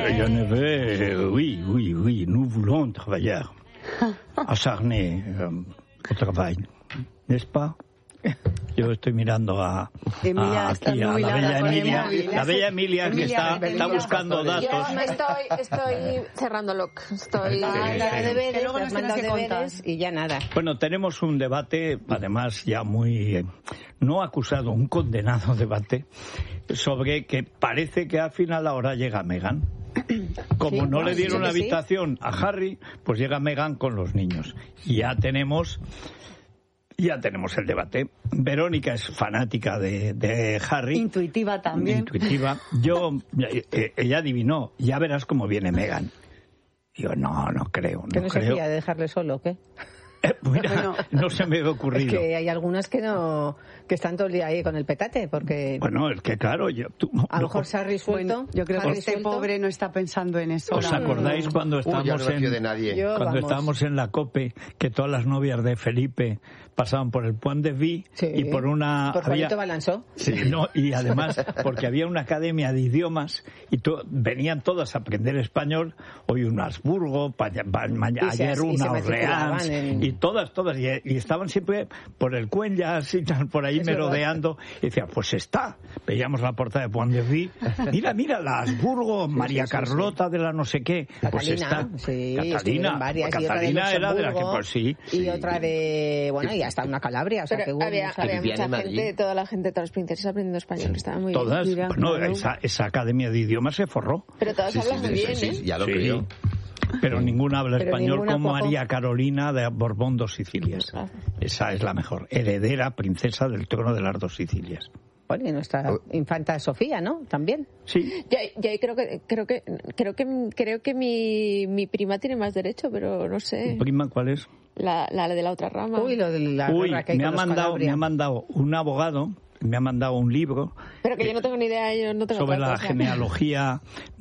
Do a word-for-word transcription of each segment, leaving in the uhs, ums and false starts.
Il y en avait, oui, oui, oui. Nous voulons travailler, acharner euh, au travail, n'est-ce pas? Yo estoy mirando a, Emilia, a aquí a la bella Emilia, la bella Emilia que está, está buscando datos. Yo me estoy, estoy cerrándolo. Estoy manda deberes, te has mandado deberes y ya nada. Bueno, tenemos un debate, además ya muy, eh, no acusado, un condenado debate, sobre que parece que al final ahora llega Meghan. Como Sí, no le sí, dieron sí, la sí. habitación a Harry, pues llega Meghan con los niños. Y ya tenemos... Ya tenemos el debate. Verónica es fanática de, de Harry. Intuitiva también. Intuitiva. Yo, eh, ella adivinó, ya verás cómo viene Meghan. Yo, no, no creo, no ¿Que no se creo. fía de dejarle solo o qué? Eh, mira, Bueno, no se me había Es ocurrido. que hay algunas que no que están todo el día ahí con el petate, porque Bueno, es que claro, yo... Tú, no, a lo mejor se ha resuelto. Bueno, yo creo que Harry este suelto. pobre no está pensando en eso. ¿Os ahora. acordáis cuando Uy, ya estábamos no me fío en... de nadie. Yo, Cuando vamos. estábamos en la COPE, que todas las novias de Felipe pasaban por el Point de Vie Sí. y por una... Por había- Juanito Balanzó. Sí, no, y además porque había una academia de idiomas y to- venían todas a aprender español, hoy un Habsburgo, pa- pa- ma- Y se- ayer y se una matriculaban Orleans, en- y todas, todas, y, y estaban siempre por el Cuenlas y tal, por ahí Es verdad. merodeando, y decía, pues está, veíamos la portada de Point de Vie, mira, mira, la Habsburgo, María sí, sí, Carlota de la no sé qué, pues Catalina, está, sí, Catalina, estuvieron varias, pues y otra de Catalina era de la que, Luxemburgo, pues sí, y sí. otra de, bueno, y hasta una Calabria, o sea que Pero hubo había, mucha- había vivían mucha en Madrid. gente, toda la gente, todas las princesas aprendiendo español, estaba muy Todas, bien. bueno, Claro. esa, esa academia de idiomas se forró. Pero todas Sí, sí, hablan muy sí, bien, sí, ¿eh? sí, ya lo Sí. creo. Pero ninguna habla Pero español ninguna como poco. María Carolina de Borbón dos Sicilias. Claro. Esa es la mejor. Heredera, princesa del trono de las dos Sicilias. Bueno, y nuestra infanta Sofía, ¿no? También. Sí. Yo, yo ahí creo que creo que creo que creo que mi, mi prima tiene más derecho, pero no sé. ¿Prima cuál es? La, la de la otra rama. Uy, lo de la Uy, guerra que hay me ha, con los mandado, me Calabria. ha mandado un abogado, me ha mandado un libro Pero que yo no tengo ni idea, yo no tengo sobre otra la cosa. genealogía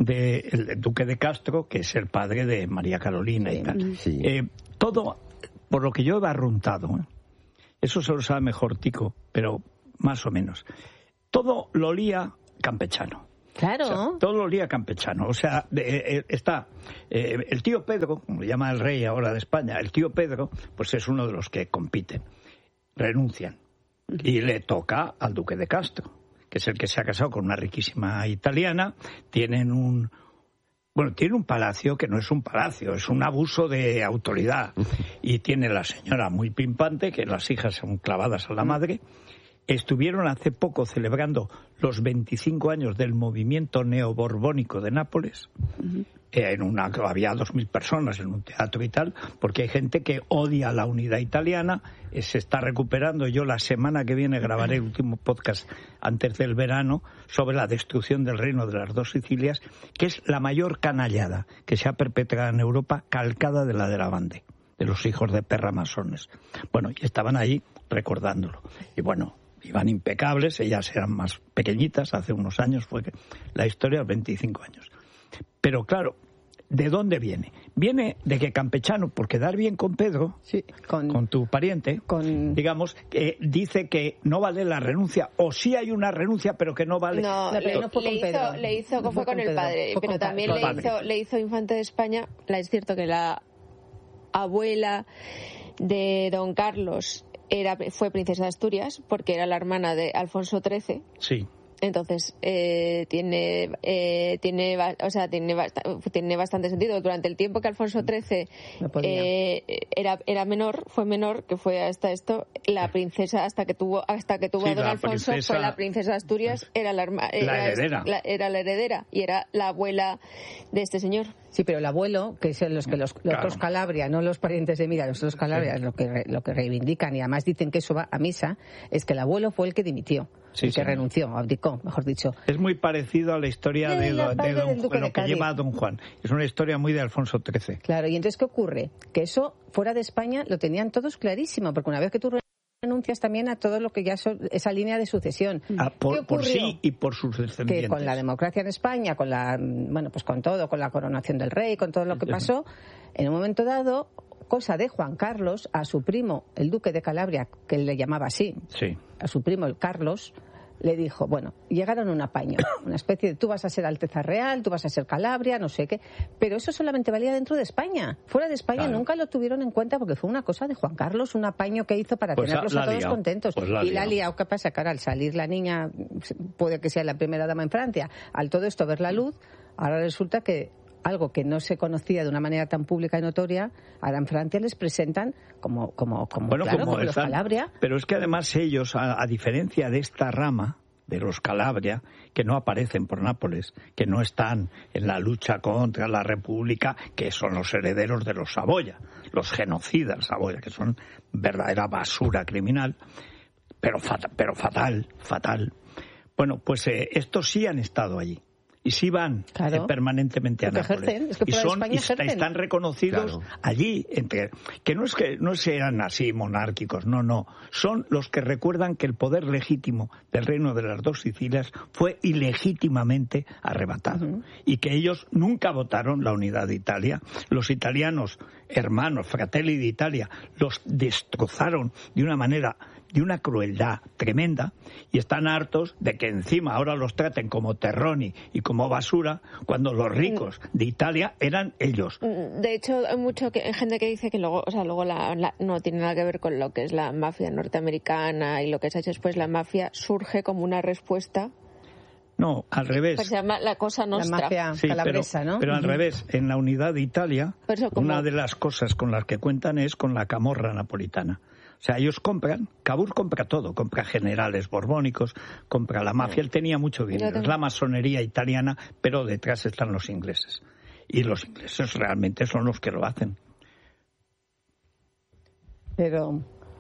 del duque de Castro, que es el padre de María Carolina y tal. Sí. Eh, todo, por lo que yo he barruntado, ¿eh? Eso se lo sabe mejor Tico, pero más o menos. Todo lo olía campechano. Claro. O sea, todo lo olía campechano. O sea, de- eh, está eh, el tío Pedro, como le llama el rey ahora de España, el tío Pedro, pues es uno de los que compiten. Renuncian. Y le toca al duque de Castro, que es el que se ha casado con una riquísima italiana. Tienen un... Bueno, tiene un palacio que no es un palacio, es un abuso de autoridad. Y tiene la señora muy pimpante, que las hijas son clavadas a la madre. Estuvieron hace poco celebrando los veinticinco años del movimiento neoborbónico de Nápoles. Eh, en una, había dos mil personas en un teatro y tal, porque hay gente que odia la unidad italiana, eh, se está recuperando. Yo la semana que viene grabaré el último podcast antes del verano sobre la destrucción del reino de las dos Sicilias, que es la mayor canallada que se ha perpetrado en Europa, calcada de la de la Bande, de los hijos de perra masones. Bueno, y estaban ahí recordándolo. Y bueno, iban impecables, ellas eran más pequeñitas, hace unos años fue que la historia, veinticinco años. Pero claro, ¿de dónde viene? Viene de que campechano, por quedar bien con Pedro, Sí, con, con tu pariente, con- digamos, eh, dice que no vale la renuncia, o sí hay una renuncia, pero que no vale. No, No, pero le, no fue le con hizo, Pedro. le hizo, No fue, fue con con el Pedro, padre, fue pero con también pa- le padre. hizo, le hizo infante de España. La, es cierto que la abuela de don Carlos era fue princesa de Asturias, porque era la hermana de Alfonso trece. Sí. Entonces eh, tiene eh, tiene ba- o sea tiene bast- tiene bastante sentido. Durante el tiempo que Alfonso trece No podía. eh, era era menor, fue menor, que fue hasta esto, la princesa hasta que tuvo hasta que tuvo Sí, a don la Alfonso princesa- fue la princesa de Asturias, era la herma- era, heredera. la- era la heredera y era la abuela de este señor. Sí, pero el abuelo, que es los que los, los Claro. otros Calabria, no los parientes de Mira, los otros Calabria, lo que re- lo que reivindican y además dicen que eso va a misa, es que el abuelo fue el que dimitió, Sí, el que sí. renunció, abdicó, mejor dicho. Es muy parecido a la historia De de, la do- padre de don- del duque de lo de que Cádiz. lleva a don Juan. Es una historia muy de Alfonso trece. Claro, y entonces, ¿qué ocurre? Que eso, fuera de España, lo tenían todos clarísimo, porque una vez que tú renuncias también a todo lo que ya son esa línea de sucesión. Ah, ¿Qué por, por ocurrió? sí y por sus Que descendientes. con la democracia en España, con la, bueno, pues con todo, con la coronación del rey, con todo lo que pasó, en un momento dado, cosa de Juan Carlos, a su primo, el duque de Calabria, que él le llamaba así, Sí. a su primo, el Carlos, le dijo, bueno, llegaron a un apaño, una especie de tú vas a ser Alteza Real, tú vas a ser Calabria, no sé qué, pero eso solamente valía dentro de España. Fuera de España claro. nunca lo tuvieron en cuenta porque fue una cosa de Juan Carlos, un apaño que hizo para pues tenerlos a todos liado. contentos. Pues la y la ha liado, ¿qué pasa? Que ahora al salir la niña, puede que sea la primera dama en Francia, al todo esto ver la luz, ahora resulta que algo que no se conocía de una manera tan pública y notoria, ahora en Francia les presentan como, como, como, bueno, claro, como, como están, los Calabria. Pero es que además ellos, a, a diferencia de esta rama, de los Calabria, que no aparecen por Nápoles, que no están en la lucha contra la República, que son los herederos de los Saboya, los genocidas Saboya, que son verdadera basura criminal, pero fatal, pero fatal, fatal. Bueno, pues eh, estos sí han estado allí. Y sí van claro. eh, permanentemente a Nápoles. Ejercen, es que y son y ejercen. están reconocidos claro. allí, entre que no es que no sean así monárquicos, no, no. Son los que recuerdan que el poder legítimo del reino de las dos Sicilias fue ilegítimamente arrebatado. Uh-huh. Y que ellos nunca votaron la unidad de Italia. Los italianos, hermanos, fratelli d'Italia, los destrozaron de una manera, de una crueldad tremenda, y están hartos de que encima ahora los traten como terroni y como basura, cuando los ricos de Italia eran ellos. De hecho, hay mucho que, hay gente que dice que luego, o sea, luego la, la, no tiene nada que ver con lo que es la mafia norteamericana y lo que se ha hecho después. La mafia surge como una respuesta. No, al revés. Pues se llama la cosa nostra. La mafia sí, calabresa, pero, ¿no? Pero al uh-huh. revés, en la unidad de Italia, eso, como... una de las cosas con las que cuentan es con la camorra napolitana. O sea, ellos compran, Cavour compra todo, compra generales borbónicos, compra la mafia, él tenía mucho dinero, es la masonería italiana, pero detrás están los ingleses. Y los ingleses realmente son los que lo hacen. Pero...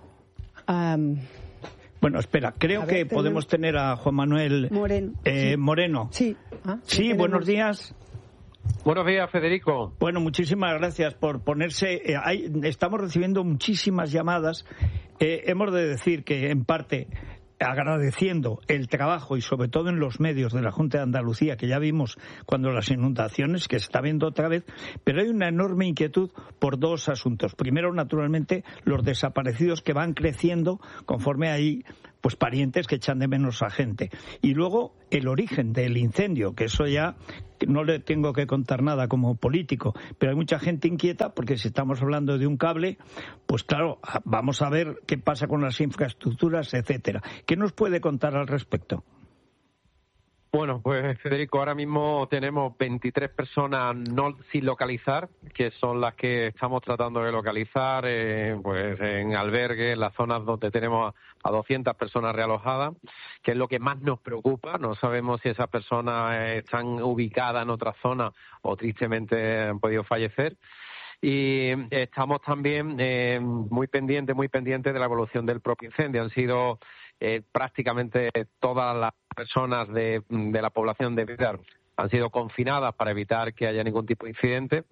Um... Bueno, espera, creo ver, que tenemos... podemos tener a Juan Manuel Moreno. Eh, sí. Moreno. Sí, ah, sí, sí buenos días. Buenos días, Federico. Bueno, muchísimas gracias por ponerse. Eh, hay, estamos recibiendo muchísimas llamadas. Eh, hemos de decir que, en parte, agradeciendo el trabajo y sobre todo en los medios de la Junta de Andalucía, que ya vimos cuando las inundaciones, que se está viendo otra vez, pero hay una enorme inquietud por dos asuntos. Primero, naturalmente, los desaparecidos que van creciendo conforme hay pues parientes que echan de menos a gente. Y luego el origen del incendio, que eso ya no le tengo que contar nada como político, pero hay mucha gente inquieta porque si estamos hablando de un cable, pues claro, vamos a ver qué pasa con las infraestructuras, etcétera. ¿Qué nos puede contar al respecto? Bueno, pues Federico, ahora mismo tenemos veintitrés personas no sin localizar, que son las que estamos tratando de localizar, eh, pues en albergues, en las zonas donde tenemos a doscientas personas realojadas, que es lo que más nos preocupa. No sabemos si esas personas están ubicadas en otra zona o tristemente han podido fallecer. Y estamos también eh, muy pendientes, muy pendientes de la evolución del propio incendio. Han sido eh, prácticamente todas las personas de, de la población de Vidar han sido confinadas para evitar que haya ningún tipo de incidente.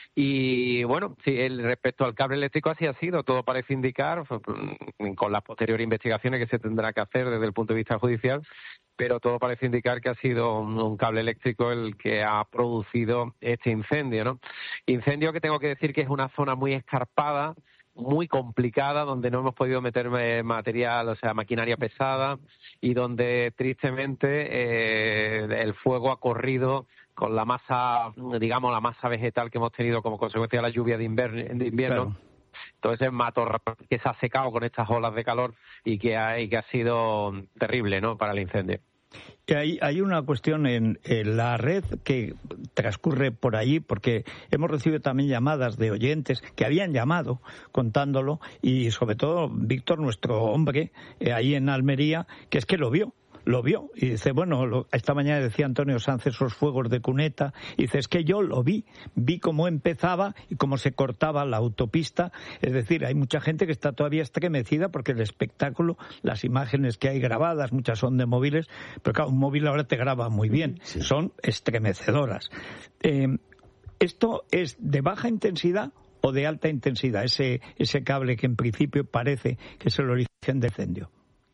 Y bueno, sí, el, respecto al cable eléctrico así ha sido. Todo parece indicar, con las posteriores investigaciones que se tendrá que hacer desde el punto de vista judicial, pero todo parece indicar que ha sido un, un cable eléctrico el que ha producido este incendio, ¿no? Incendio que tengo que decir que es una zona muy escarpada, muy complicada, donde no hemos podido meter material, o sea, maquinaria pesada, y donde tristemente eh, el fuego ha corrido con la masa, digamos, la masa vegetal que hemos tenido como consecuencia de la lluvia de invierno. De invierno. Claro. Entonces es matorral que se ha secado con estas olas de calor y que ha, y que ha sido terrible, ¿no?, para el incendio. Hay, hay una cuestión en, en la red que transcurre por allí, porque hemos recibido también llamadas de oyentes que habían llamado contándolo, y sobre todo Víctor, nuestro hombre, eh, ahí en Almería, que es que lo vio. Lo vio y dice, bueno, lo, esta mañana decía Antonio Sanz esos fuegos de Cuneta, y dice, es que yo lo vi, vi cómo empezaba y cómo se cortaba la autopista. Es decir, hay mucha gente que está todavía estremecida porque el espectáculo, las imágenes que hay grabadas, muchas son de móviles, pero claro, un móvil ahora te graba muy bien, sí. Son estremecedoras. Eh, ¿Esto es de baja intensidad o de alta intensidad, ese, ese cable que en principio parece que es el origen del incendio?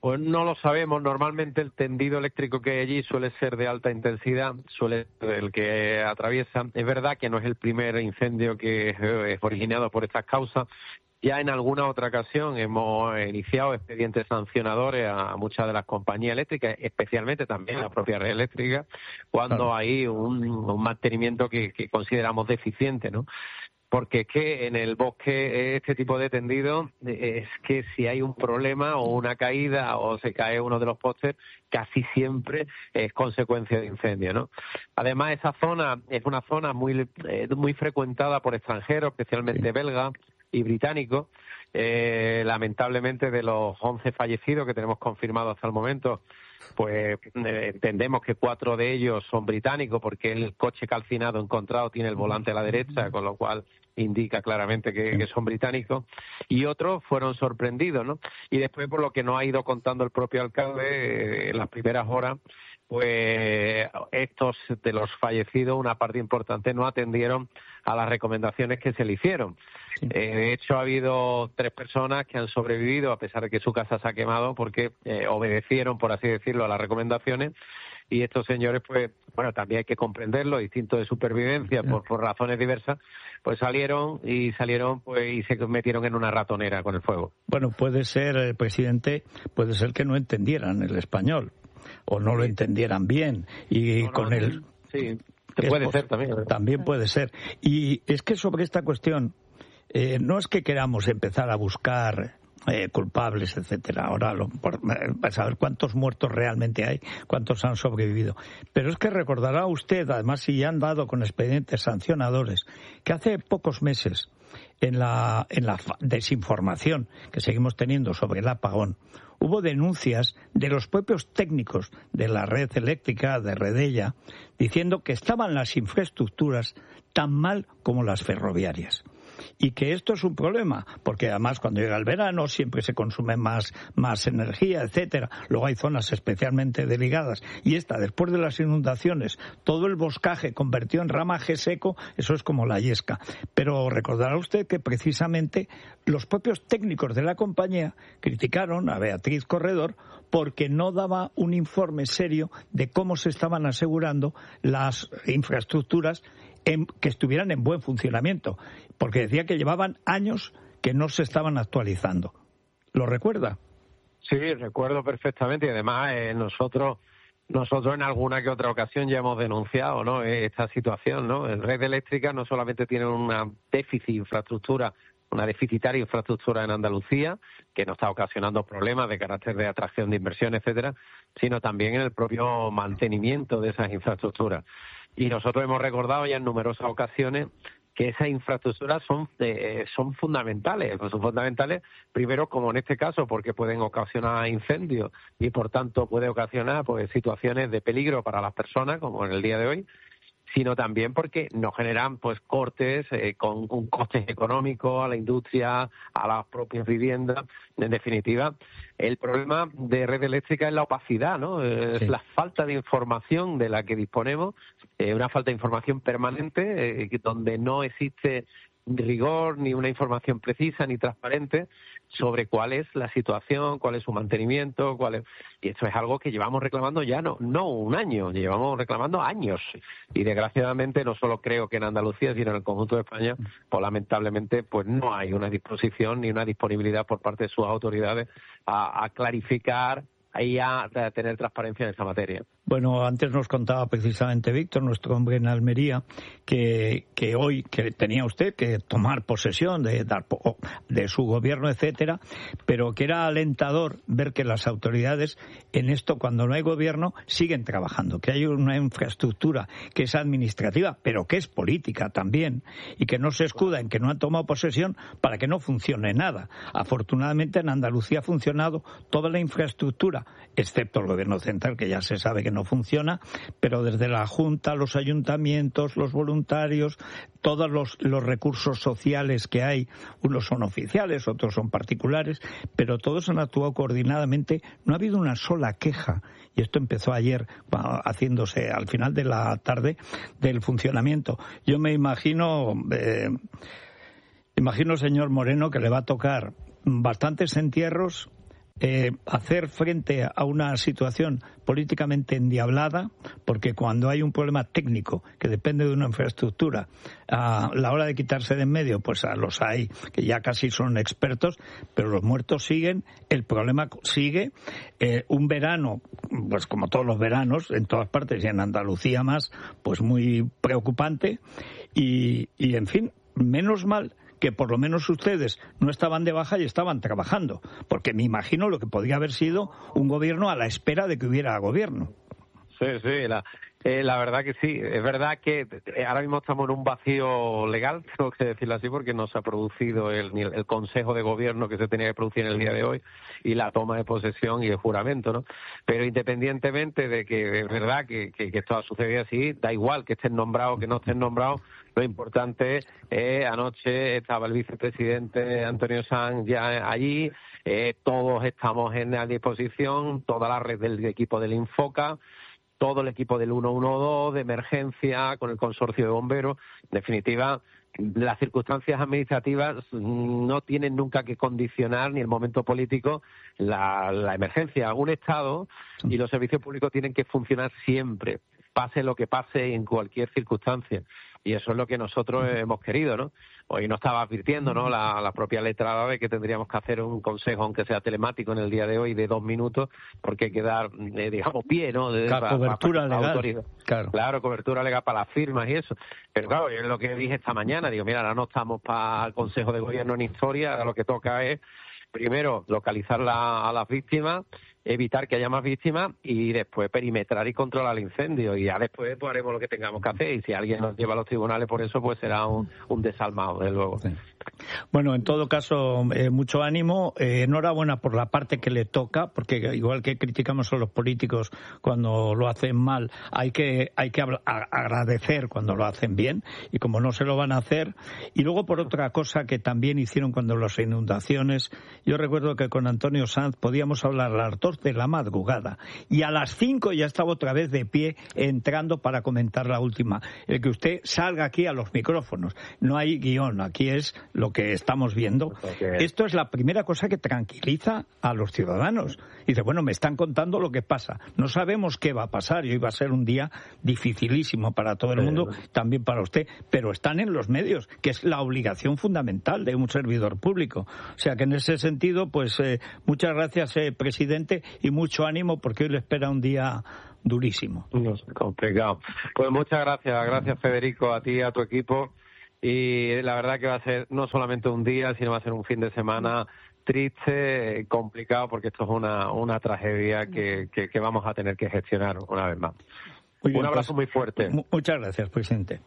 Pues no lo sabemos. Normalmente el tendido eléctrico que hay allí suele ser de alta intensidad, suele ser el que atraviesa. Es verdad que no es el primer incendio que es originado por estas causas. Ya en alguna otra ocasión hemos iniciado expedientes sancionadores a muchas de las compañías eléctricas, especialmente también a la propia red eléctrica, cuando claro. hay un, un mantenimiento que, que consideramos deficiente, ¿no? Porque es que en el bosque este tipo de tendido es que si hay un problema o una caída o se cae uno de los postes, casi siempre es consecuencia de incendio, ¿no? Además, esa zona es una zona muy eh, muy frecuentada por extranjeros, especialmente sí. belgas y británicos. Eh, lamentablemente, de los once fallecidos que tenemos confirmados hasta el momento, pues eh, entendemos que cuatro de ellos son británicos, porque el coche calcinado encontrado tiene el volante a la derecha, con lo cual indica claramente que, que son británicos, y otros fueron sorprendidos, ¿no? Y después, por lo que nos ha ido contando el propio alcalde, eh, en las primeras horas, pues estos de los fallecidos, una parte importante, no atendieron a las recomendaciones que se le hicieron. Sí. Eh, de hecho, ha habido tres personas que han sobrevivido, a pesar de que su casa se ha quemado, porque eh, obedecieron, por así decirlo, a las recomendaciones. Y estos señores, pues, bueno, también hay que comprenderlo, instinto de supervivencia, por, por razones diversas, pues salieron y salieron pues y se metieron en una ratonera con el fuego. Bueno, puede ser, eh, presidente, puede ser que no entendieran el español o no sí. lo entendieran bien y no, con no, el... Sí, puede ser también. ¿verdad? También puede ser. Y es que sobre esta cuestión, eh, no es que queramos empezar a buscar... Eh, culpables, etcétera. Ahora, lo, por, para saber cuántos muertos realmente hay, cuántos han sobrevivido. Pero es que recordará usted, además, si ya han dado con expedientes sancionadores, que hace pocos meses, en la, en la desinformación que seguimos teniendo sobre el apagón, hubo denuncias de los propios técnicos de la red eléctrica de Redella diciendo que estaban las infraestructuras tan mal como las ferroviarias. Y que esto es un problema, porque además cuando llega el verano siempre se consume más, más energía, etcétera. Luego hay zonas especialmente delicadas. Y esta, después de las inundaciones, todo el boscaje convertido en ramaje seco, eso es como la yesca. Pero recordará usted que precisamente los propios técnicos de la compañía criticaron a Beatriz Corredor porque no daba un informe serio de cómo se estaban asegurando las infraestructuras en, que estuvieran en buen funcionamiento, porque decía que llevaban años que no se estaban actualizando. ¿Lo recuerda? Sí, recuerdo perfectamente, y además eh, nosotros nosotros en alguna que otra ocasión ya hemos denunciado, ¿no?, esta situación, ¿no? La red eléctrica no solamente tiene una déficit de infraestructura, una deficitaria infraestructura en Andalucía, que nos está ocasionando problemas de carácter de atracción de inversión, etcétera, sino también en el propio mantenimiento de esas infraestructuras. Y nosotros hemos recordado ya en numerosas ocasiones que esas infraestructuras son eh, son fundamentales, pues son fundamentales primero, como en este caso, porque pueden ocasionar incendios y por tanto puede ocasionar pues situaciones de peligro para las personas, como en el día de hoy, sino también porque nos generan pues cortes eh, con un coste económico a la industria, a las propias viviendas. En definitiva, el problema de red eléctrica es la opacidad, ¿no? Es sí. la falta de información de la que disponemos, eh, una falta de información permanente, eh, donde no existe rigor ni una información precisa ni transparente sobre cuál es la situación, cuál es su mantenimiento, cuál es... y esto es algo que llevamos reclamando ya no no un año, llevamos reclamando años, y desgraciadamente no solo creo que en Andalucía sino en el conjunto de España, pues lamentablemente pues no hay una disposición ni una disponibilidad por parte de sus autoridades a, a clarificar y a, a tener transparencia en esta materia. Bueno, antes nos contaba precisamente Víctor, nuestro hombre en Almería, que, que hoy que tenía usted que tomar posesión de, de su gobierno, etcétera, pero que era alentador ver que las autoridades en esto, cuando no hay gobierno, siguen trabajando, que hay una infraestructura que es administrativa, pero que es política también, y que no se escuda en que no han tomado posesión para que no funcione nada. Afortunadamente en Andalucía ha funcionado toda la infraestructura, excepto el gobierno central, que ya se sabe que no funciona, pero desde la Junta, los ayuntamientos, los voluntarios, todos los, los recursos sociales que hay, unos son oficiales, otros son particulares, pero todos han actuado coordinadamente. No ha habido una sola queja, y esto empezó ayer haciéndose al final de la tarde del funcionamiento. Yo me imagino, eh, imagino, señor Moreno, que le va a tocar bastantes entierros eh, hacer frente a una situación políticamente endiablada, porque cuando hay un problema técnico que depende de una infraestructura, a la hora de quitarse de en medio, pues a los hay que ya casi son expertos, pero los muertos siguen, el problema sigue, eh, un verano, pues como todos los veranos, en todas partes y en Andalucía más, pues muy preocupante, y, y en fin, menos mal que por lo menos ustedes no estaban de baja y estaban trabajando, porque me imagino lo que podría haber sido un gobierno a la espera de que hubiera gobierno. Sí, sí, la, eh, la verdad que sí. Es verdad que ahora mismo estamos en un vacío legal, tengo que decirlo así, porque no se ha producido el, el Consejo de Gobierno que se tenía que producir en el día de hoy y la toma de posesión y el juramento, ¿no? Pero independientemente de que es verdad que, que, que esto ha sucedido así, da igual que estén nombrados o que no estén nombrados. Lo importante es, eh, anoche estaba el vicepresidente Antonio Sanz ya allí, eh, todos estamos en la disposición, toda la red del equipo del Infoca, todo el equipo del ciento doce de emergencia, con el consorcio de bomberos. En definitiva, las circunstancias administrativas no tienen nunca que condicionar, ni el momento político, la, la emergencia. Un Estado y los servicios públicos tienen que funcionar siempre, pase lo que pase en cualquier circunstancia. Y eso es lo que nosotros hemos querido, ¿no? Hoy nos estaba advirtiendo, ¿no?, la, la propia letrada de que tendríamos que hacer un consejo, aunque sea telemático en el día de hoy, de dos minutos, porque hay que dar, eh, digamos, pie, ¿no? De, claro, para, cobertura para, para legal. Claro. claro, cobertura legal para las firmas y eso. Pero claro, yo es lo que dije esta mañana, digo, mira, ahora no estamos para el Consejo de Gobierno en historia, ahora lo que toca es, primero, localizar la, a las víctimas, evitar que haya más víctimas y después perimetrar y controlar el incendio. Y ya después pues, haremos lo que tengamos que hacer. Y si alguien nos lleva a los tribunales por eso, pues será un, un desalmado, desde luego. Sí. Bueno, en todo caso, eh, mucho ánimo. Eh, enhorabuena por la parte que le toca, porque igual que criticamos a los políticos cuando lo hacen mal, hay que hay que agradecer cuando lo hacen bien, y como no se lo van a hacer. Y luego por otra cosa que también hicieron cuando las inundaciones, yo recuerdo que con Antonio Sanz podíamos hablar a las dos de la madrugada y a las cinco ya estaba otra vez de pie entrando para comentar la última. El que usted salga aquí a los micrófonos, no hay guión, aquí es lo que estamos viendo. Esto es la primera cosa que tranquiliza a los ciudadanos. Y dice, bueno, me están contando lo que pasa. No sabemos qué va a pasar y hoy va a ser un día dificilísimo para todo el mundo, también para usted, pero están en los medios, que es la obligación fundamental de un servidor público. O sea que en ese sentido, pues eh, muchas gracias, eh, presidente, y mucho ánimo porque hoy le espera un día durísimo. No es complicado. Pues muchas gracias, gracias Federico, a ti y a tu equipo. Y la verdad que va a ser no solamente un día, sino va a ser un fin de semana triste, complicado, porque esto es una, una tragedia que, que, que vamos a tener que gestionar una vez más. Muy bien, un abrazo pues, muy fuerte. Muchas gracias, presidente.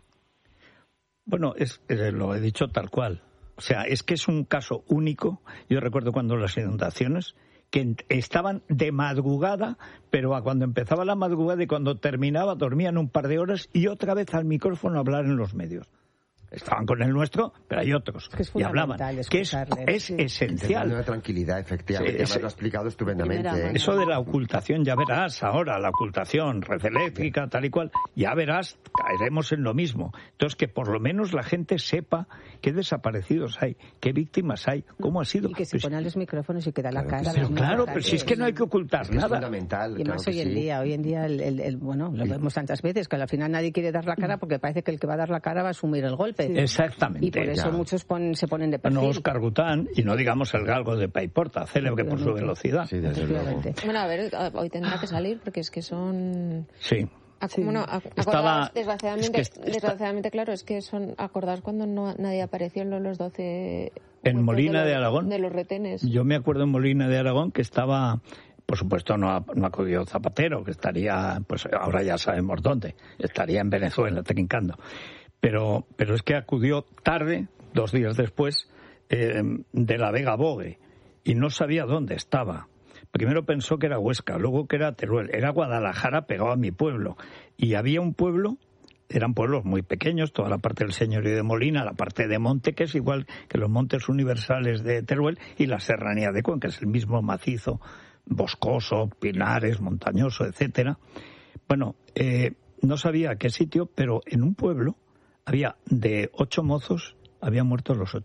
Bueno, es, es, lo he dicho tal cual. O sea, es que es un caso único. Yo recuerdo cuando las inundaciones, que estaban de madrugada, pero a cuando empezaba la madrugada y cuando terminaba dormían un par de horas y otra vez al micrófono a hablar en los medios. Estaban con el nuestro, pero hay otros. Es que es y hablaban. Que es, es sí. esencial. Una tranquilidad, efectivamente. Sí, ya me lo ha explicado estupendamente. ¿eh? Eso de la ocultación, ya verás ahora, la ocultación, red eléctrica, tal y cual, ya verás, caeremos en lo mismo. Entonces, que por lo menos la gente sepa qué desaparecidos hay, qué víctimas hay, cómo ha sido. Y que se pues, ponen los micrófonos y que da la cara. Pero claro, pero si es que no hay que ocultar es nada. Es fundamental. Y más claro hoy en sí. día, hoy en día, el, el, el, bueno, lo vemos tantas veces, que al final nadie quiere dar la cara porque parece que el que va a dar la cara va a asumir el golpe. Sí. Exactamente. Y por eso ya. muchos ponen, se ponen de perfil. No, Oscar Gután, y no digamos el galgo de Paiporta, célebre por su velocidad. Sí, desde luego. Bueno, a ver, hoy tendrá que salir porque es que son... Sí. Sí. Bueno, acordados, Estaba, desgraciadamente, es que desgraciadamente, claro, es que son acordados cuando no, nadie apareció en los doce... En Molina de, los, de Aragón. De los retenes. Yo me acuerdo en Molina de Aragón que estaba... Por supuesto no ha, no ha acudido Zapatero, que estaría, pues ahora ya sabemos dónde, estaría en Venezuela trincando. Pero, pero es que acudió tarde, dos días después, eh, de la Vega Bogue, y no sabía dónde estaba. Primero pensó que era Huesca, luego que era Teruel, era Guadalajara pegado a mi pueblo. Y había un pueblo, eran pueblos muy pequeños, toda la parte del Señorío de Molina, la parte de monte, que es igual que los montes universales de Teruel, y la serranía de Cuenca, que es el mismo macizo, boscoso, pinares, montañoso, etcétera. Bueno, eh, no sabía a qué sitio, pero en un pueblo había de ocho mozos, habían muerto los ocho.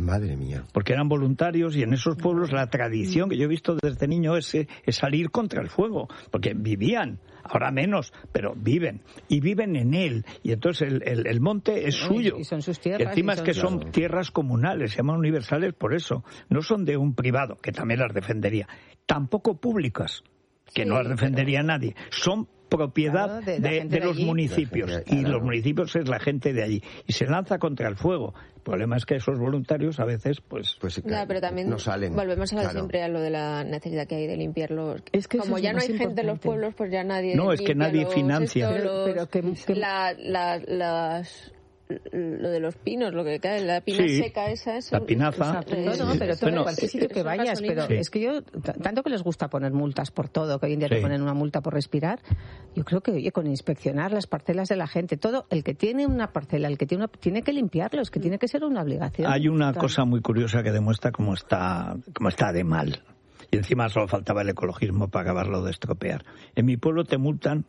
Madre mía. Porque eran voluntarios y en esos pueblos la tradición que yo he visto desde niño es, es salir contra el fuego, porque vivían, ahora menos, pero viven, y viven en él, y entonces el, el, el monte es suyo. Y son sus tierras. Y encima y son es que son claro. tierras comunales, se llaman universales por eso, no son de un privado, que también las defendería, tampoco públicas, que Sí, no las defendería pero... nadie, son propiedad claro, de, de, de, de de los allí. municipios, de, y claro. los municipios es la gente de allí, y se lanza contra el fuego. El problema es que esos voluntarios a veces, pues... Pues sí, Ya, pero también no salen. volvemos a lo Claro. siempre a lo de la necesidad que hay de limpiarlos. Es que como eso es ya lo no hay más gente en los importante. pueblos, pues ya nadie No, es que limpia nadie los financia. esto, Pero- los- pero que- que- la, la, las lo de los pinos, lo que cae, la pina Sí, seca esa, eso, la pinaza. eso- No, no, Sí. pero todo, Bueno, en cualquier sitio que eso es vayas, gasolina. pero Sí. es que yo, t- tanto que les gusta poner multas por todo, que hoy en día Sí. te ponen una multa por respirar, yo creo que, oye, con inspeccionar las parcelas de la gente, todo, el que tiene una parcela, el que tiene una, tiene que limpiarlo, es que tiene que ser una obligación. Hay una Claro. cosa muy curiosa que demuestra cómo está, cómo está de mal. Y encima solo faltaba el ecologismo para acabarlo de estropear. En mi pueblo te multan,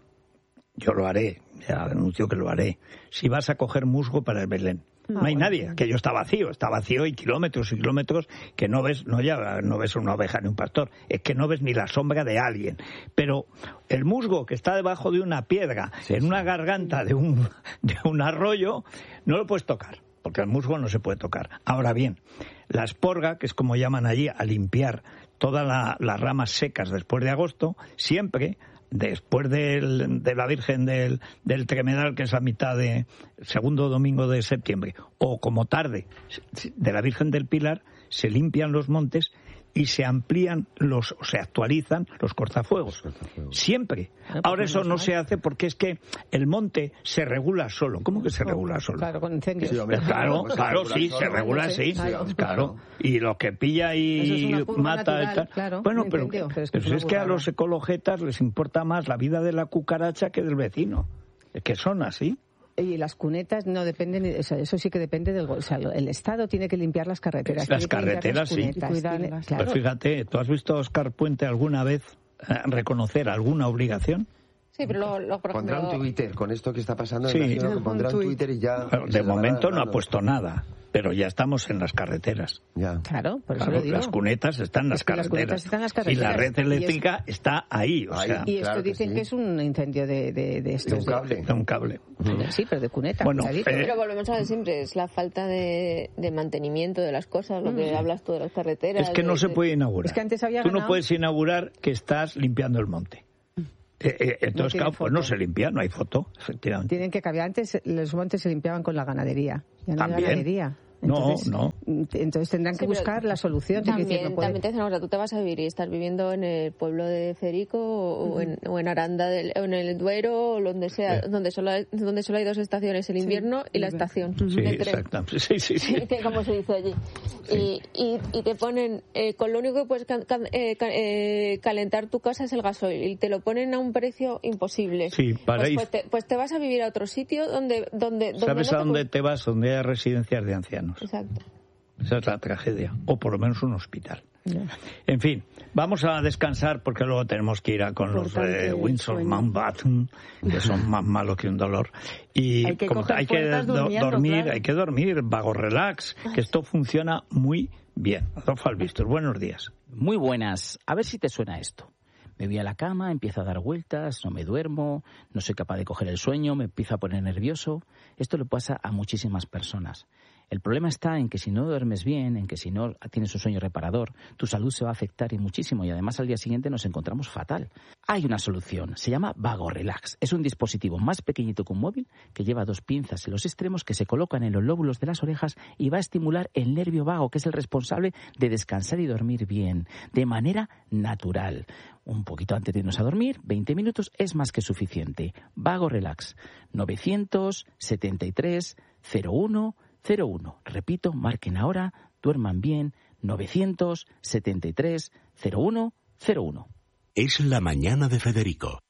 yo lo haré, ya anuncio que lo haré, si vas a coger musgo para el Belén. No hay nadie, aquello está vacío, está vacío y kilómetros y kilómetros que no ves, no ya no ves una oveja ni un pastor, es que no ves ni la sombra de alguien. Pero el musgo que está debajo de una piedra, Sí, en sí. una garganta de un, de un arroyo, no lo puedes tocar, porque el musgo no se puede tocar. Ahora bien, la esporga, que es como llaman allí, a limpiar todas la, las ramas secas después de agosto, siempre... después del, de la Virgen del, del Tremedal, que es a mitad de segundo domingo de septiembre, o como tarde de la Virgen del Pilar, se limpian los montes y se amplían los, o se actualizan los cortafuegos. Los cortafuegos. Siempre. pues Ahora eso menos no mal. se hace porque es que el monte se regula solo. ¿Cómo que se regula solo? Claro, con incendios. Sí, hombre, Claro, pues se claro, regula sí, solo. se regula así, Claro. claro. Y lo que pilla Eso es y una purga mata y natural, tal. claro, Bueno, un pero, incendio, pero es que pero es una es que a burrada. los ecologetas les importa más la vida de la cucaracha que del vecino. Es que son así. Y las cunetas no dependen, o sea, eso sí que depende del... O sea, el Estado tiene que limpiar las carreteras. Las tiene que limpiar carreteras, las sí. cunetas, Y cuidarlas. tiene- claro. Pues fíjate, ¿tú has visto a Óscar Puente alguna vez eh, reconocer alguna obligación? Sí, pero luego, luego, por Pondrá ejemplo, un Twitter con esto que está pasando. Sí. Imagino que Un pondrá un tuit. Twitter y ya. Bueno, se de lavará momento las no ha manos. puesto nada, pero ya estamos en las carreteras. Ya. Claro, por eso Claro, lo digo. las cunetas están en las Es que las carreteras. cunetas están en las Y la carreteras. red Y es- eléctrica está ahí, o Ahí. sea, Y esto Claro que dicen sí. que es un incendio de, de, de De estos. un cable. de un cable. Sí, pero de cuneta. Bueno, cuidadito. eh, pero volvemos a ver siempre, es la falta de, de mantenimiento de las cosas, lo que hablas tú de las carreteras. Es que no de- se de- puede inaugurar. Es que antes había Tú no ganado- puedes inaugurar que estás limpiando el monte. Eh, eh, entonces, tiene claro, pues no foto. se limpia, no hay foto, efectivamente. Tienen que cambiar. Antes los montes se limpiaban con la ganadería. Ya no hay También. ganadería. No, Entonces, no. Entonces tendrán que Sí, pero buscar la solución. Tienen que También, decir, no puede- también te dicen, o sea, tú te vas a vivir y estás viviendo en el pueblo de Federico o, en, o en Aranda, del, o en el Duero, o donde sea, Sí. donde, solo hay, donde solo hay dos estaciones, el invierno y la estación Sí, de tren. exacto. Sí, sí, sí. Que como se dice allí. Y, y, y te ponen, eh, con lo único que puedes can- can- eh, ca- eh, calentar tu casa es el gasoil y te lo ponen a un precio imposible. Sí, para pues, ir- pues, te, pues te vas a vivir a otro sitio donde... donde, donde ¿Sabes no a te dónde cu- te vas? Donde hay residencias de ancianos. Exacto. Esa es la tragedia. O por lo menos un hospital. En fin, vamos a descansar porque luego tenemos que ir a con los Importante eh, el Windsor sueño. Mountbatten, que son más malos que un dolor. Y Hay que como coger hay que fuerzas do- durmiendo, dormir, claro. hay que dormir, vago relax, que esto funciona muy bien. Adolfo Albistur, buenos días. Muy buenas. A ver si te suena esto. Me voy a la cama, empiezo a dar vueltas, no me duermo, no soy capaz de coger el sueño, me empiezo a poner nervioso. Esto le pasa a muchísimas personas. El problema está en que si no duermes bien, en que si no tienes un sueño reparador, tu salud se va a afectar y muchísimo y además al día siguiente nos encontramos fatal. Hay una solución, se llama Vago Relax. Es un dispositivo más pequeñito que un móvil que lleva dos pinzas en los extremos que se colocan en los lóbulos de las orejas y va a estimular el nervio vago, que es el responsable de descansar y dormir bien, de manera natural. Un poquito antes de irnos a dormir, veinte minutos es más que suficiente. Vago Relax, novecientos setenta y tres cero uno cero uno. Repito, marquen ahora, duerman bien, novecientos setenta y tres cero uno cero uno. Es la mañana de Federico.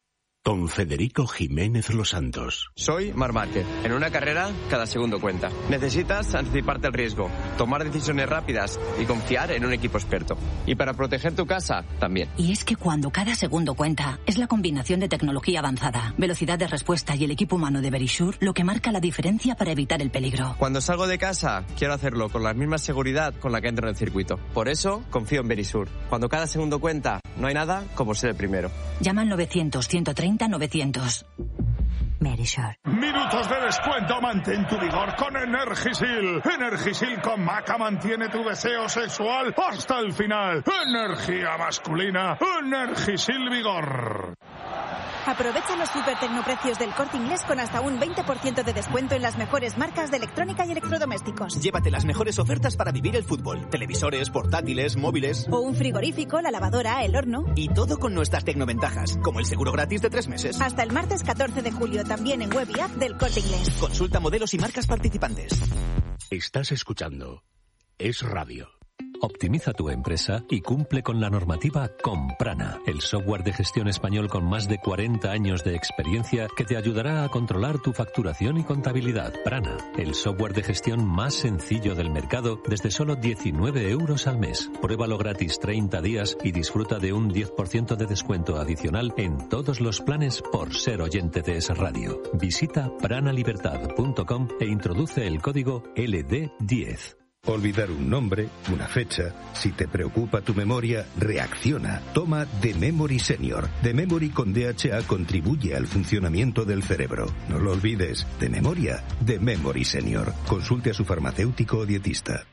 con Federico Jiménez Los Santos. Soy Marc Márquez. En una carrera, cada segundo cuenta. Necesitas anticiparte al riesgo, tomar decisiones rápidas y confiar en un equipo experto. Y para proteger tu casa, también. Y es que cuando cada segundo cuenta, es la combinación de tecnología avanzada, velocidad de respuesta y el equipo humano de Verisure lo que marca la diferencia para evitar el peligro. Cuando salgo de casa, quiero hacerlo con la misma seguridad con la que entro en el circuito. Por eso, confío en Verisure. Cuando cada segundo cuenta, no hay nada como ser el primero. Llama al novecientos, ciento treinta, novecientos. Verisure. Minutos de descuento, mantén tu vigor con Energisil. Energisil con maca mantiene tu deseo sexual hasta el final. Energía masculina, Energisil Vigor. Aprovecha los super tecnoprecios del Corte Inglés con hasta un veinte por ciento de descuento en las mejores marcas de electrónica y electrodomésticos. Llévate las mejores ofertas para vivir el fútbol. Televisores, portátiles, móviles. O un frigorífico, la lavadora, el horno. Y todo con nuestras tecnoventajas, como el seguro gratis de tres meses. Hasta el martes catorce de julio, también en web y app del Corte Inglés. Consulta modelos y marcas participantes. Estás escuchando Es Radio. Optimiza tu empresa y cumple con la normativa con Prana, el software de gestión español con más de cuarenta años de experiencia que te ayudará a controlar tu facturación y contabilidad. Prana, el software de gestión más sencillo del mercado desde solo diecinueve euros al mes. Pruébalo gratis treinta días y disfruta de un diez por ciento de descuento adicional en todos los planes por ser oyente de Es Radio. Visita pranalibertad punto com e introduce el código L D diez. Olvidar un nombre, una fecha. Si te preocupa tu memoria, reacciona. Toma The Memory Senior. The Memory con D H A contribuye al funcionamiento del cerebro. No lo olvides. De memoria, The Memory Senior. Consulte a su farmacéutico o dietista.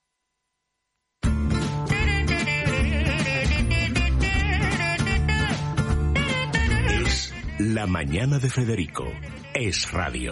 Es la mañana de Federico. Es Radio.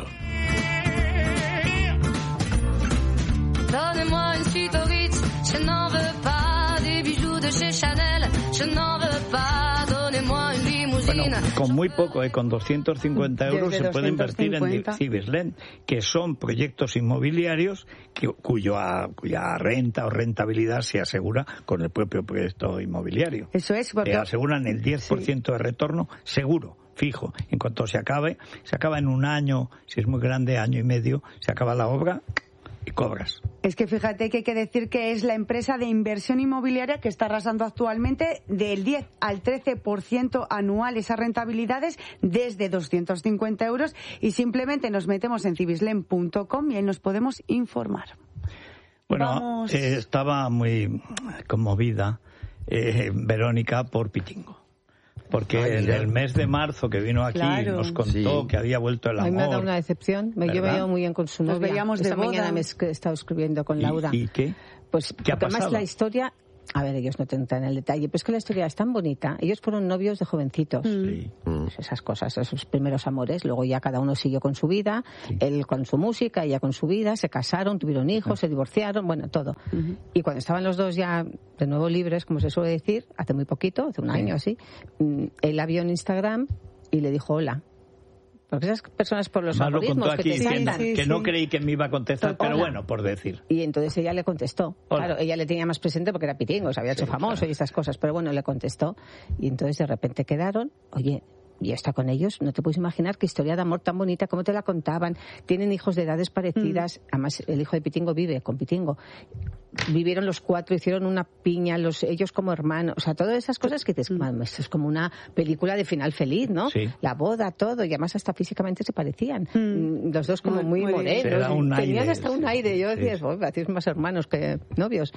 Donnez-moi une suite au Ritz, je n'en veux pas des bijoux de chez Chanel, je n'en veux pas, donnez-moi une limousine. Bueno, con muy poco, eh, con doscientos cincuenta euros Desde se puede invertir en doscientos cincuenta. Cibeslend, que son proyectos inmobiliarios que, cuyo, a, cuya renta o rentabilidad se asegura con el propio proyecto inmobiliario. Eso es, porque... Eh, aseguran el diez por ciento de retorno seguro, fijo. En cuanto se acabe, se acaba en un año, si es muy grande, año y medio, se acaba la obra y cobras. Es que fíjate que hay que decir que es la empresa de inversión inmobiliaria que está arrasando actualmente del diez al trece por ciento anual esas rentabilidades desde doscientos cincuenta euros, y simplemente nos metemos en cibislend punto com y ahí nos podemos informar. Bueno, Vamos... eh, estaba muy conmovida eh, Verónica por Pitingo. Porque Ay, en el mes de marzo que vino aquí Claro. nos contó Sí. que había vuelto el A mí me ha dado amor. una decepción. Me ¿Verdad? llevo yo muy bien con su Nos novia. veíamos de Esta boda. mañana me he estado escribiendo con Laura. ¿Y, y qué? Pues ¿Qué ha porque además pasado? la historia... A ver, ellos no te entran en el detalle, pero es que la historia es tan bonita. Ellos fueron novios de jovencitos. Sí. Pues esas cosas, esos primeros amores. Luego ya cada uno siguió con su vida, Sí. él con su música, ella con su vida, se casaron, tuvieron hijos, se divorciaron, bueno, todo. Uh-huh. Y cuando estaban los dos ya de nuevo libres, como se suele decir, hace muy poquito, hace un Sí. año así, mm, él la vio en Instagram y le dijo hola. Porque esas personas por los Además lo algoritmos contó que aquí te diciendo saltan. que no creí que me iba a contestar, pero Hola. bueno, por decir. Y entonces ella le contestó. Hola. Claro, ella le tenía más presente porque era pitingo, se había hecho Sí, famoso claro. y esas cosas, pero bueno, le contestó. Y entonces de repente quedaron, oye, y está con ellos, no te puedes imaginar qué historia de amor tan bonita, cómo te la contaban. Tienen hijos de edades parecidas, además el hijo de Pitingo vive con Pitingo. Vivieron los cuatro, hicieron una piña, los ellos como hermanos, o sea, todas esas cosas que dices, "Mam, esto es como una película de final feliz, ¿no? Sí. La boda, todo, y además hasta físicamente se parecían. Mm. Los dos como Muy- muy, muy bien. Se da morenos, un tenían aire, hasta un sí. aire. Yo Sí. decía, "Joder, parecéis más hermanos que novios".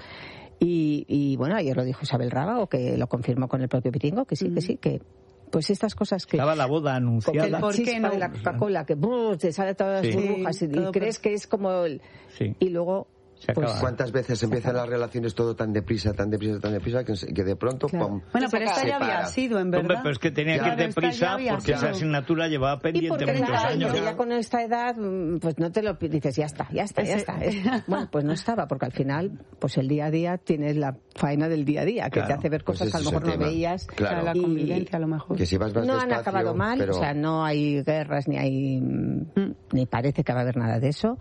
Y, y bueno, ayer lo dijo Isabel Rábago, que lo confirmó con el propio Pitingo, que sí, que sí, que pues estas cosas que... Estaba la boda Como que anunciada. la ¿Por qué chispa no? de la Coca-Cola, que brrr, te sale todas las Sí. burbujas y, Sí, y todo crees que es como el... Sí. Y luego... Se pues, acaba. ¿Cuántas veces empiezan las relaciones todo tan deprisa, tan deprisa, tan deprisa, que, que de pronto, Claro. pum, Bueno, Y pero se esta ya separa. había sido, en Hombre, verdad. pero es que tenía Ya. que ir Claro, esta ya deprisa había porque sido. esa asignatura llevaba y pendiente porque muchos claro, años. ya con esta edad, mm, pues no te lo pi- dices, ya está, ya está, ya Ese- está. Es- Bueno, pues no estaba, porque al final, pues el día a día tienes la faena del día a día, que Claro, te hace ver pues cosas que a ese lo es el mejor no tema. veías. Claro. La Y- convivencia, a lo mejor. que si vas más no han despacio, acabado mal, pero... o sea, no hay guerras ni hay Mm. ni parece que va a haber nada de eso.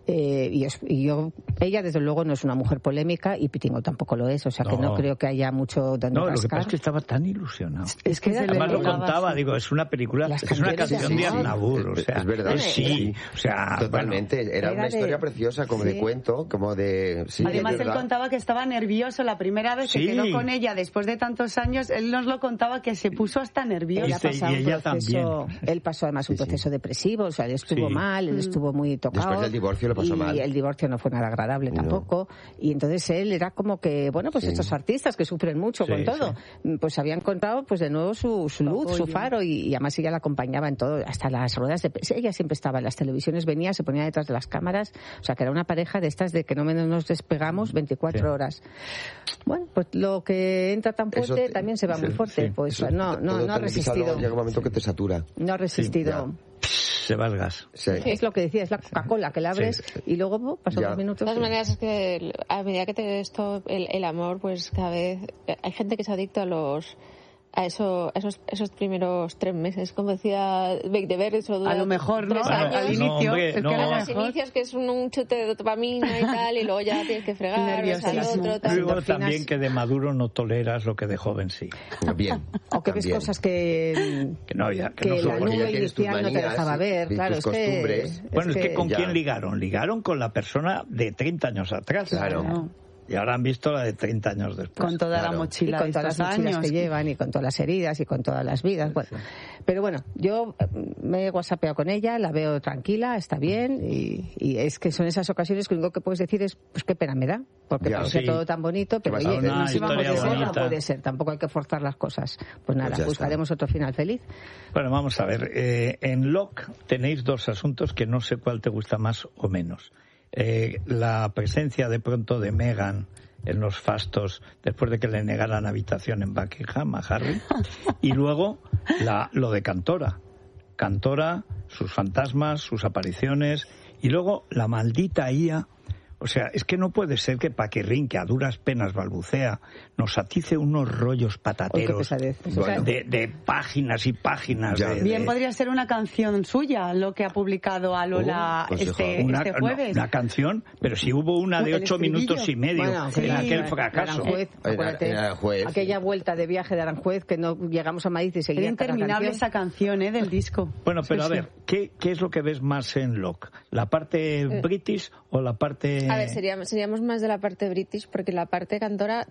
Eh, y, es, y yo, ella desde luego no es una mujer polémica y Pitingo tampoco lo es, o sea que no, no creo que haya mucho donde No, rascar. lo que pasa es que estaba tan ilusionado. Es que además se lo le contaba, así. digo, es una película, Las es una canciones canción de de amor. Aznavour, o sea, es verdad. sí, o sea, totalmente, bueno, era una Era historia de- preciosa, como sí. de cuento, como de... Sí, Además, es él verdad. contaba que estaba nervioso la primera vez Sí. que quedó con ella después de tantos años. Él nos lo contaba que se puso hasta nervioso. Él, ha Dice, pasado y un ella proceso, también. él pasó además un Sí, sí. proceso depresivo, o sea, él estuvo Sí. mal, él estuvo muy tocado. Después del divorcio lo pasó y mal. el divorcio no fue nada agradable No. tampoco. Y entonces él era como que, bueno, pues Sí. estos artistas que sufren mucho Sí, con todo, pues habían encontrado pues de nuevo su, su luz, su faro, y, y además ella la acompañaba en todo, hasta las ruedas de prensa. Ella siempre estaba en las televisiones, venía, se ponía detrás de las cámaras, o sea, que era una pareja de estas de que no nos despegamos veinticuatro Sí. horas. Bueno, pues lo que entra tan Eso fuerte te- también se va muy sí, fuerte, sí. pues Eso, no, no, todo no ha tan pisado, resistido. Llega un momento que te satura. No ha resistido. se va el gas. Sí. Es lo que decía, es la Coca-Cola que la abres Sí. y luego oh, pasan Ya. unos minutos. De todas y- maneras, es que a medida que te esto, el, el amor, pues cada vez hay gente que se adicta a los a eso, esos esos primeros tres meses, como decía Beck eso dura A lo mejor, ¿no? tres Bueno, años. Al no, inicio. hombre, es que no. a lo A los mejor. inicios, que es un, un chute de dopamina y tal, y luego ya tienes que fregar, ves al Nerviosismo. otro, tal. Luego endorfinas. también que de maduro no toleras lo que de joven sí. Bien. O que ves también. cosas que, Que no, ya, que que no la soportas. Porque ya nube tienes tus inicial no te manías dejaba ver. y Claro, tus es que, costumbres. Bueno, es que ¿con ya. quién ligaron? Ligaron con la persona de treinta años atrás. Claro. Y ahora han visto la de treinta años después. Con toda la Claro. y mochila con de todas las estos mochilas años. que llevan y con todas las heridas y con todas las vidas. Bueno, pero bueno, yo eh, me he whatsappeado con ella, la veo tranquila, está bien y, y es que son esas ocasiones que lo único que puedes decir es pues qué pena me da, porque Ya, parece sí. todo tan bonito, pero vas a oye, hacer? Una si vamos historia de ser, no bonita. puede ser, tampoco hay que forzar las cosas. Pues nada, Pues ya buscaremos otro final feliz. Bueno, vamos a ver. Eh, en Locke tenéis dos asuntos que no sé cuál te gusta más o menos. Eh, la presencia de pronto de Meghan en los fastos después de que le negaran habitación en Buckingham a Harry, y luego la, lo de Cantora. Cantora, sus fantasmas, sus apariciones, y luego la maldita I A. O sea, es que no puede ser que Paquirrín, que a duras penas balbucea, nos atice unos rollos Uy, qué patateros pesadez. Bueno. O sea, de, de páginas y páginas. Ya. de- de- Bien podría ser una canción suya, lo que ha publicado a Lola Oh, pues este, hijo. una, este no, jueves. una canción, pero si hubo una de El ocho estribillo. minutos y medio, Bueno, que era sí, aquel era fracaso. Aranjuez, Era- acuérdate, era Aranjuez. aquella vuelta de viaje de Aranjuez que no llegamos a Madrid y seguía Era hasta la interminable canción. esa canción ¿eh? del disco. Bueno, pero Sí, a sí. ver, ¿qué, ¿qué es lo que ves más en Locke? ¿La parte british o la parte...? A ver, seríamos, seríamos más de la parte british, porque la parte cantora,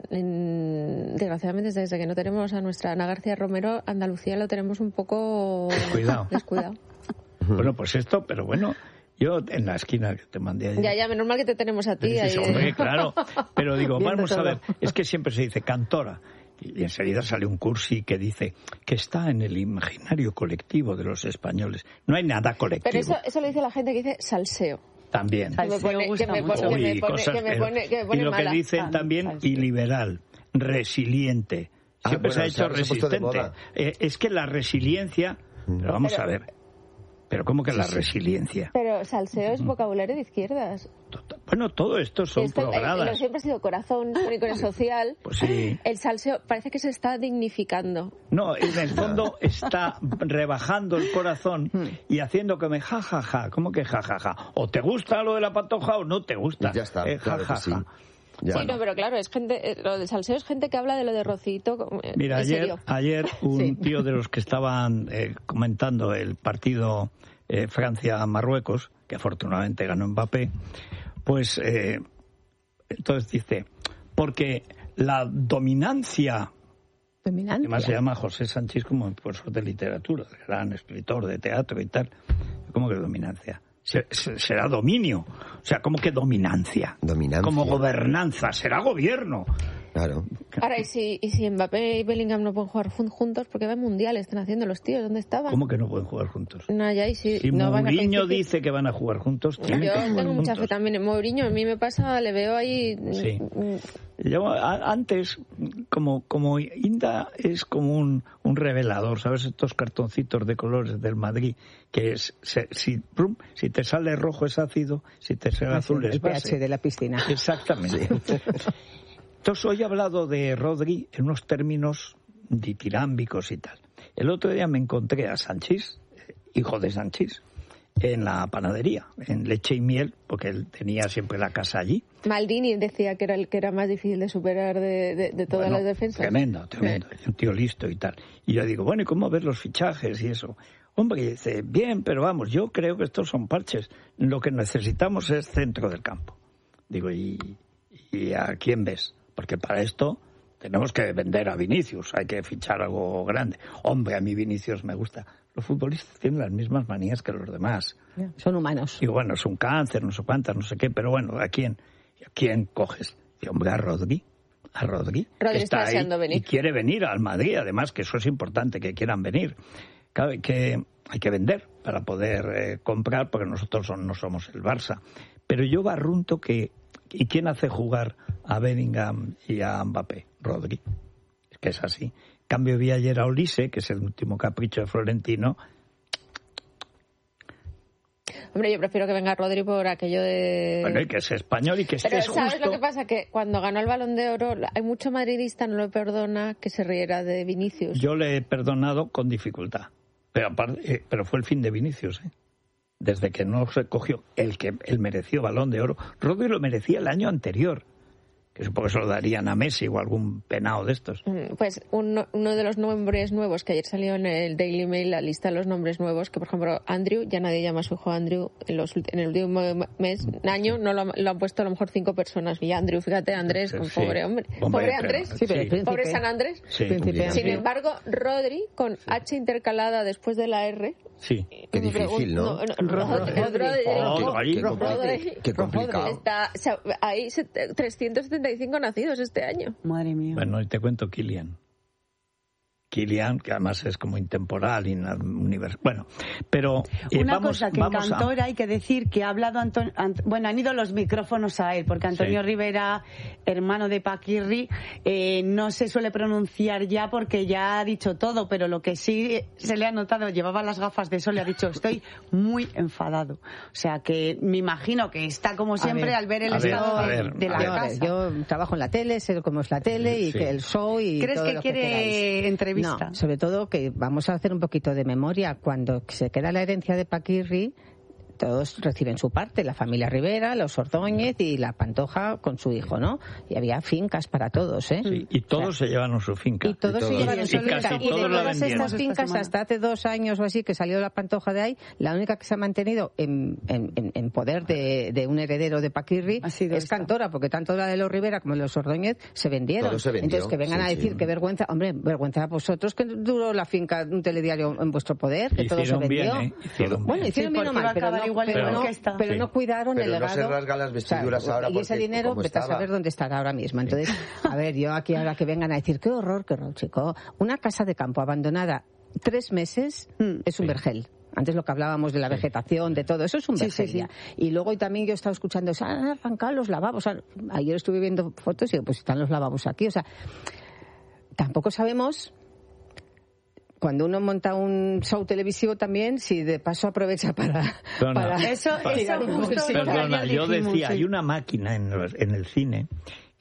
en- desgraciadamente, desde que no tenemos a nuestra Ana García Romero, Andalucía lo tenemos un poco Descuidado. descuidado. Bueno, pues esto, pero bueno, yo en la esquina que te mandé ayer... Ya, ya, menos mal que te tenemos a ti. Dices, ahí, hombre, ¿eh? claro. Pero digo, Viendo vamos a todo. ver, es que siempre se dice Cantora. Y enseguida sale un cursi que dice que está en el imaginario colectivo de los españoles. No hay nada colectivo. Pero eso, eso lo dice la gente que dice salseo. También. Que me Salseo pone, gusta que me mucho. pone, que me Uy, pone, cosas, que me pero- pone, que me y pone lo que mala. dicen Ah, también, salseo. y liberal, resiliente. Ah, Siempre bueno, se ha hecho claro, se ha puesto de resistente. moda. Eh, es que la resiliencia... Pero vamos Pero- a ver. Pero ¿cómo que la resiliencia? Pero salseo es vocabulario de izquierdas. Bueno, todo esto son Esto, eh, progradas. lo siempre ha sido corazón, único social. Pues sí. El salseo parece que se está dignificando. No, en el fondo está rebajando el corazón y haciendo que me ja, ja, ja. ¿Cómo que ja, ja, ja? O te gusta lo de la patoja o no te gusta. Ya está, Eh, ja, claro ja, que sí. ja. Ya. Sí, no, pero claro, es gente, eh, lo del salseo es gente que habla de lo de Rocito. eh, Mira, en ayer, serio. ayer un Sí. tío de los que estaban eh, comentando el partido eh, Francia-Marruecos, que afortunadamente ganó Mbappé, pues eh, entonces dice, porque la dominancia, Dominancia. además se llama José Sánchez como profesor de literatura, gran escritor de teatro y tal, ¿cómo que dominancia? Se- se- Será dominio, o sea, ¿cómo que dominancia? Dominancia. Como gobernanza, será gobierno. Claro. Ahora, ¿y si, y si Mbappé y Bellingham no pueden jugar jun- juntos? Porque va en mundial, están haciendo los tíos. ¿Dónde estaban? ¿Cómo que no pueden jugar juntos? No, ya, y si, Si no van a Mourinho coincidir. dice que van a jugar juntos, tienen Yo que jugar tengo mucha juntos. fe también en Mourinho. A mí me pasa, le veo ahí. Sí. mm, Yo a- antes, como, como Inda es como un, un revelador, ¿sabes? Estos cartoncitos de colores del Madrid, que es, se- si, plum, si te sale rojo es ácido, si te sale azul es el base. pH de la piscina. Exactamente. Entonces, hoy he hablado de Rodri en unos términos ditirámbicos y tal. El otro día me encontré a Sanchís, hijo de Sanchís, en la panadería, en leche y miel, porque él tenía siempre la casa allí. Maldini decía que era el que era más difícil de superar de, de, de todas Bueno, las defensas. Tremendo, tremendo. Es un tío listo y tal. Y yo digo, bueno, ¿y cómo ves los fichajes y eso? Hombre, dice, bien, pero vamos, yo creo que estos son parches. Lo que necesitamos es centro del campo. Digo, ¿y, y a quién ves? Porque para esto tenemos que vender a Vinicius, hay que fichar algo grande. Hombre, a mí Vinicius me gusta. Los futbolistas tienen las mismas manías que los demás. Son humanos. Y bueno, es un cáncer, no sé cuántas, no sé qué, pero bueno, ¿a quién? ¿A quién coges? Y hombre, a Rodri. A Rodri. Rodri está, está ahí deseando venir. y quiere venir al Madrid, además, que eso es importante, que quieran venir. Claro, que hay que vender para poder eh, comprar, porque nosotros son, no somos el Barça. Pero yo barrunto que... ¿Y quién hace jugar a Bellingham y a Mbappé? Rodri. Es que es así. En cambio, vi ayer a Olise, que es el último capricho de Florentino. Hombre, yo prefiero que venga Rodri por aquello de... Bueno, y que es español y que Pero estés ¿sabes justo... lo que pasa? Que cuando ganó el Balón de Oro, hay mucho madridista, no lo perdona, que se riera de Vinicius. Yo le he perdonado con dificultad. Pero, aparte, eh, pero fue el fin de Vinicius, ¿eh? Desde que no se cogió el que él mereció Balón de Oro. Rodri lo merecía el año anterior, que supongo que se lo darían a Messi o algún penao de estos. Pues uno, uno de los nombres nuevos que ayer salió en el Daily Mail, la lista de los nombres nuevos, que por ejemplo Andrew, ya nadie llama a su hijo Andrew, en, los, en el último mes, año, no lo, lo han puesto a lo mejor cinco personas. Y Andrew, fíjate, Andrés, Sí, con sí. pobre hombre. Hombre, Pobre Andrés, sí, pero el príncipe. pobre San Andrés. Sí. Sin Sí. embargo, Rodri, con H intercalada después de la R, Sí. Qué difícil, ¿no? no, no, Rodri, Rodri, Oh, ahí. Qué compli- qué complicado. está, o sea, hay trescientos setenta y cinco nacidos este año. Madre mía. Bueno, y te cuento Kylian. Kylian, que además es como intemporal, universal. Bueno, pero eh, Una vamos, cosa que vamos en a... Cantora hay que decir que ha hablado Antonio, bueno, han ido los micrófonos a él, porque Antonio Sí. Rivera, hermano de Paquirri, eh, no se suele pronunciar ya porque ya ha dicho todo, pero lo que sí se le ha notado, llevaba las gafas de sol y ha dicho, estoy muy enfadado. O sea que me imagino que está como siempre ver, al ver el a ver, estado a de, ver, de la a ver. casa. Yo trabajo en la tele, sé cómo es la tele y Sí. que el show y ¿Crees todo que lo quiere queráis. entrevista? No, sobre todo que vamos a hacer un poquito de memoria. Cuando se queda la herencia de Paquirri, todos reciben su parte, la familia Rivera, los Ordóñez y la Pantoja con su hijo, ¿no? Y había fincas para todos, ¿eh? Sí, y todos O sea, se llevaron su finca. y todos se llevaron su y casi finca. Y de todos la todas vendieron. estas fincas, hasta hace dos años o así, que salió la Pantoja de ahí, la única que se ha mantenido en, en, en- en poder de, de un heredero de Paquirri es Cantora, porque tanto la de los Rivera como los Ordóñez se vendieron. Todo se vendió, Entonces, que vengan sí, a decir sí. que vergüenza, hombre, vergüenza a vosotros que duró la finca, un telediario en vuestro poder, que todo se Hicieron vendió. bien, ¿eh? Hicieron Bueno, bien. hicieron Sí, bien o porque iba mal, a pero acabar no, igual pero igual no, que esta. pero Sí. no cuidaron Pero el no legado. se rasgan las vestiduras ahora y ese porque dinero, como vete a estaba. saber dónde estará ahora mismo. Entonces, a ver, yo aquí ahora que vengan a decir, qué horror, qué horror, chico. Una casa de campo abandonada tres meses es un vergel. Antes lo que hablábamos de la vegetación, de todo, eso es un Sí, vergel sí, sí. ya. Y luego y también yo he estado escuchando, se han arrancado los lavabos. Han- Ayer estuve viendo fotos y digo, pues están los lavabos aquí. O sea, tampoco sabemos... Cuando uno monta un show televisivo también, si de paso aprovecha para... Perdona, para Eso- tirar eso un justo bolsillo. lo que Perdona, ayer yo dijimos, decía, sí. hay una máquina en, los- en el cine